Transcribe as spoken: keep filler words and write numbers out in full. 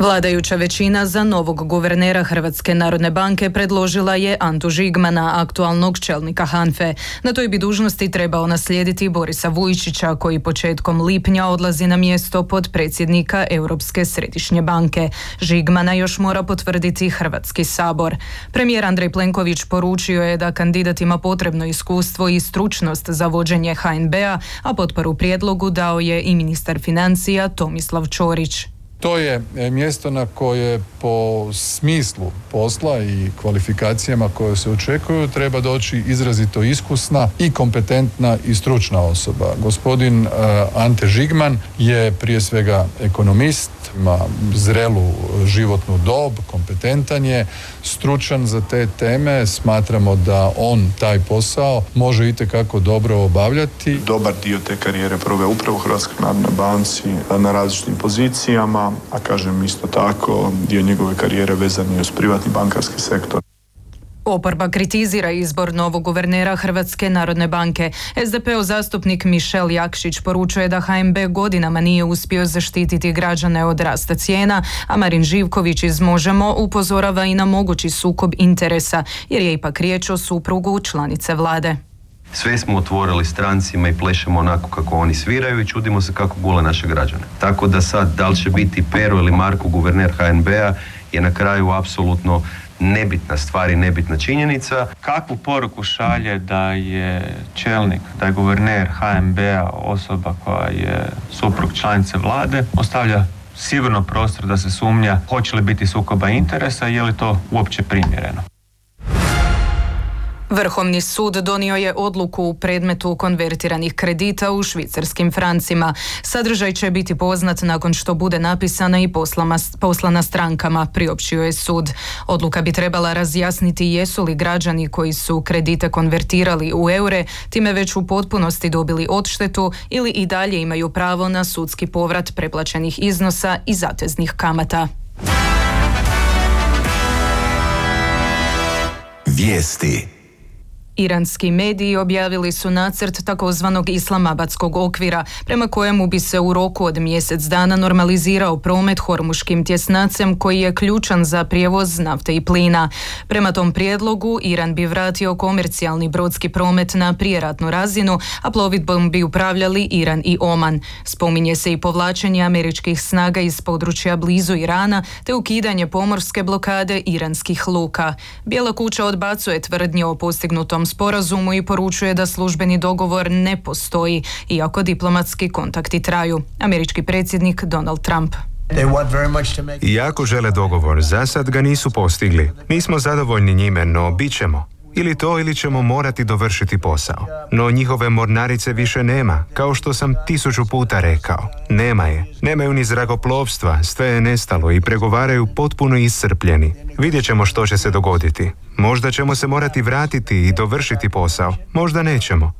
Vladajuća većina za novog guvernera Hrvatske narodne banke predložila je Antu Žigmana, aktualnog čelnika HANFE. Na toj bi dužnosti trebao naslijediti Borisa Vujčića, koji početkom lipnja odlazi na mjesto potpredsjednika Europske središnje banke. Žigmana još mora potvrditi Hrvatski sabor. Premijer Andrej Plenković poručio je da kandidat ima potrebno iskustvo i stručnost za vođenje H N B-a, a potporu prijedlogu dao je i ministar financija Tomislav Ćorić. To je mjesto na koje po smislu posla i kvalifikacijama koje se očekuju treba doći izrazito iskusna i kompetentna i stručna osoba. Gospodin Ante Žigman je prije svega ekonomist, ima zrelu životnu dob, kompetentan je, stručan za te teme. Smatramo da on taj posao može itekako dobro obavljati. Dobar dio te karijere proveo upravo u Hrvatskoj narodnoj banci na različitim pozicijama, a kažem isto tako dio njegove karijere vezan je uz privatni bankarski sektor. Oporba kritizira izbor novog guvernera Hrvatske narodne banke. S D P-ov zastupnik Mišel Jakšić poručuje da H N B godinama nije uspio zaštititi građane od rasta cijena, a Marin Živković iz Možemo upozorava i na mogući sukob interesa, jer je ipak riječ o suprugu članice vlade. Sve smo otvorili strancima i plešemo onako kako oni sviraju i čudimo se kako gule naše građane. Tako da sad, da li će biti Pero ili Marko guverner H N B-a je na kraju apsolutno nebitna stvar i nebitna činjenica. Kakvu poruku šalje da je čelnik, da je guverner H N B-a osoba koja je suprug članice vlade, ostavlja sigurno prostor da se sumnja hoće li biti sukoba interesa i je li to uopće primjereno. Vrhovni sud donio je odluku u predmetu konvertiranih kredita u švicarskim francima. Sadržaj će biti poznat nakon što bude napisana i poslama, poslana strankama, priopćio je sud. Odluka bi trebala razjasniti jesu li građani koji su kredite konvertirali u eure time već u potpunosti dobili odštetu ili i dalje imaju pravo na sudski povrat preplaćenih iznosa i zateznih kamata. Vijesti. Iranski mediji objavili su nacrt takozvanog Islamabadskog okvira, prema kojemu bi se u roku od mjesec dana normalizirao promet hormuškim tjesnacem koji je ključan za prijevoz nafte i plina. Prema tom prijedlogu Iran bi vratio komercijalni brodski promet na prijeratnu razinu, a plovidbom bi upravljali Iran i Oman. Spominje se i povlačenje američkih snaga iz područja blizu Irana te ukidanje pomorske blokade iranskih luka. Bijela kuća odbacuje tvrdnje o postignutom sporazumu i poručuje da službeni dogovor ne postoji, iako diplomatski kontakti traju. Američki predsjednik Donald Trump. Iako žele dogovor, za sad ga nisu postigli. Nismo zadovoljni njime, no bit ćemo. Ili to ili ćemo morati dovršiti posao. No njihove mornarice više nema, kao što sam tisuću puta rekao. Nema je. Nemaju ni zrakoplovstva, sve je nestalo i pregovaraju potpuno iscrpljeni. Vidjet ćemo što će se dogoditi. Možda ćemo se morati vratiti i dovršiti posao, možda nećemo.